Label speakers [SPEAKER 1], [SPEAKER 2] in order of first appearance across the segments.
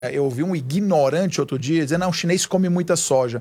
[SPEAKER 1] Eu ouvi um ignorante outro dia dizendo, não, o chinês come muita soja.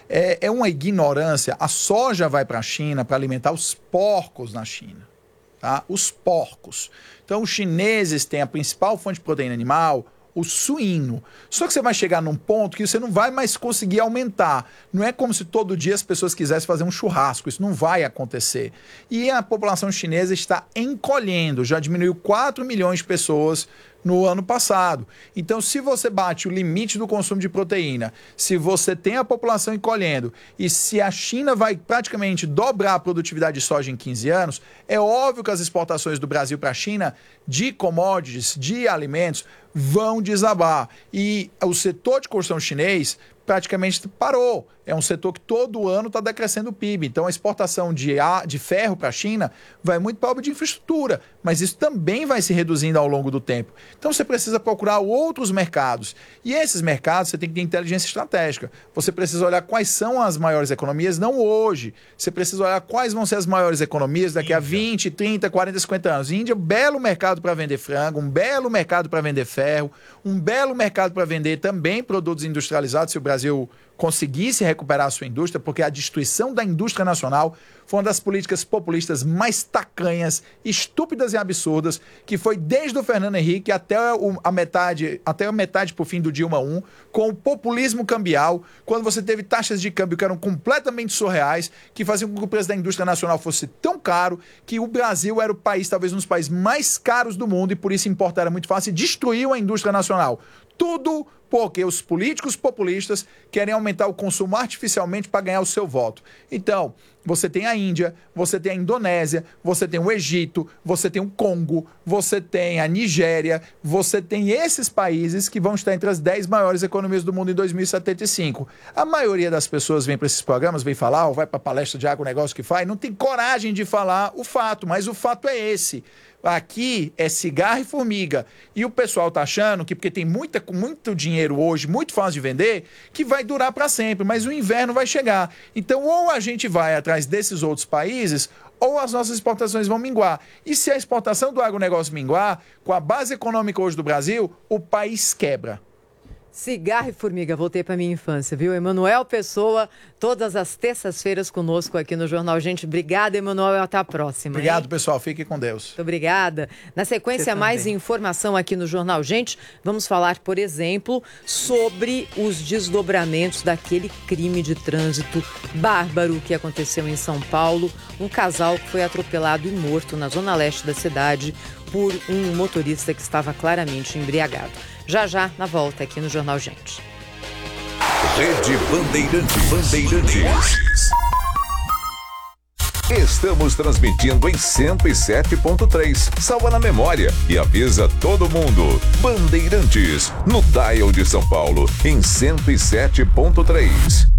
[SPEAKER 1] É uma ignorância. A soja vai para a China para alimentar os porcos na China. Tá? Os porcos. Então, os chineses têm a principal fonte de proteína animal, o suíno. Só que você vai chegar num ponto que você não vai mais conseguir aumentar. Não é como se todo dia as pessoas quisessem fazer um churrasco. Isso não vai acontecer. E a população chinesa está encolhendo. Já diminuiu 4 milhões de pessoas no ano passado. Então, se você bate o limite do consumo de proteína, se você tem a população encolhendo e se a China vai praticamente dobrar a produtividade de soja em 15 anos, é óbvio que as exportações do Brasil para a China de commodities, de alimentos, vão desabar. E o setor de construção chinês praticamente parou. É um setor que todo ano está decrescendo o PIB. Então, a exportação de ferro para a China vai muito para a obra de infraestrutura, mas isso também vai se reduzindo ao longo do tempo. Então, você precisa procurar outros mercados. E esses mercados, você tem que ter inteligência estratégica. Você precisa olhar quais são as maiores economias, não hoje. Você precisa olhar quais vão ser as maiores economias daqui a 20, 30, 40, 50 anos. Índia é um belo mercado para vender frango, um belo mercado para vender ferro, um belo mercado para vender também produtos industrializados, se o Brasil conseguisse recuperar a sua indústria, porque a destruição da indústria nacional foi uma das políticas populistas mais tacanhas, estúpidas e absurdas, que foi desde o Fernando Henrique até a metade pro fim do Dilma I, com o populismo cambial, quando você teve taxas de câmbio que eram completamente surreais, que faziam com que o preço da indústria nacional fosse tão caro que o Brasil era o país, talvez um dos países mais caros do mundo, e por isso importar era muito fácil, e destruiu a indústria nacional. Tudo porque os políticos populistas querem aumentar o consumo artificialmente para ganhar o seu voto. Então, você tem a Índia, você tem a Indonésia, você tem o Egito, você tem o Congo, você tem a Nigéria, você tem esses países que vão estar entre as 10 maiores economias do mundo em 2075. A maioria das pessoas vem para esses programas, vem falar, ou vai para palestra de agronegócio que faz, não tem coragem de falar o fato, mas o fato é esse. Aqui é cigarro e formiga. E o pessoal tá achando que porque tem muito dinheiro hoje, muito fácil de vender, que vai durar para sempre, mas o inverno vai chegar. Então, ou a gente vai atrás desses outros países, ou as nossas exportações vão minguar. E se a exportação do agronegócio minguar, com a base econômica hoje do Brasil, o país quebra.
[SPEAKER 2] Cigarro e formiga, voltei para minha infância, viu? Emanuel Pessoa, todas as terças-feiras conosco aqui no Jornal Gente. Obrigada, Emanuel, e até a próxima.
[SPEAKER 1] Obrigado,
[SPEAKER 2] hein?
[SPEAKER 1] pessoal. Fique com Deus.
[SPEAKER 2] Muito obrigada. Na sequência, mais informação aqui no Jornal Gente. Vamos falar, por exemplo, sobre os desdobramentos daquele crime de trânsito bárbaro que aconteceu em São Paulo. Um casal que foi atropelado e morto na zona leste da cidade por um motorista que estava claramente embriagado. Já, na volta aqui no Jornal Gente.
[SPEAKER 3] Rede Bandeirantes. Estamos transmitindo em 107.3. Salva na memória e avisa todo mundo. Bandeirantes, no dial de São Paulo, em 107.3.